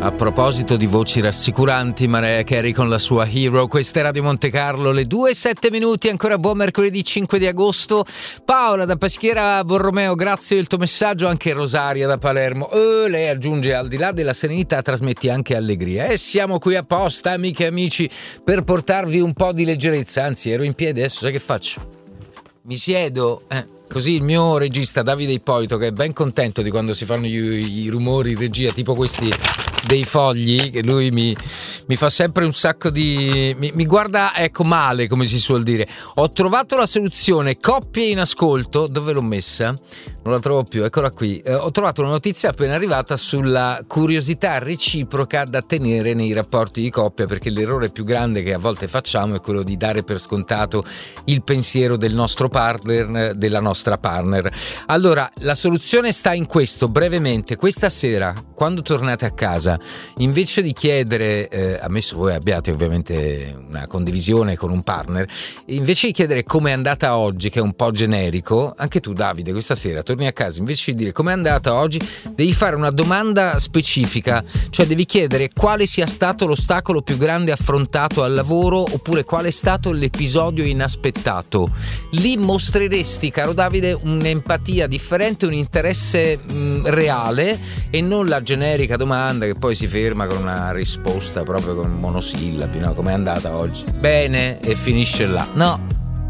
A proposito di voci rassicuranti, Mariah Carey con la sua Hero. Questa è Radio Monte Carlo, le 2:07, ancora buon mercoledì 5 di agosto. Paola da Peschiera Borromeo, grazie del tuo messaggio. Anche Rosaria da Palermo. Lei aggiunge: al di là della serenità trasmetti anche allegria. E siamo qui apposta, amiche e amici, per portarvi un po' di leggerezza. Anzi, ero in piedi, adesso sai che faccio? Mi siedo, così il mio regista Davide Ippolito, che è ben contento di quando si fanno i rumori in regia, tipo questi dei fogli, che lui mi fa sempre un sacco di... mi guarda, ecco, male, come si suol dire. Ho trovato la soluzione, coppie in ascolto. Dove l'ho messa? Non la trovo più, eccola qui. Ho trovato una notizia appena arrivata sulla curiosità reciproca da tenere nei rapporti di coppia, perché l'errore più grande che a volte facciamo è quello di dare per scontato il pensiero del nostro partner, della nostra partner. Allora, la soluzione sta in questo, brevemente. Questa sera, quando tornate a casa, invece di chiedere, ammesso voi abbiate ovviamente una condivisione con un partner, invece di chiedere come è andata oggi, che è un po' generico, anche tu Davide questa sera torni a casa, invece di dire come è andata oggi, devi fare una domanda specifica, cioè devi chiedere quale sia stato l'ostacolo più grande affrontato al lavoro, oppure qual è stato l'episodio inaspettato. Lì mostreresti, caro Davide, un'empatia differente, un interesse reale, e non la generica domanda che poi si ferma con una risposta proprio con monosillabi, no? Come è andata oggi? Bene, e finisce là. No,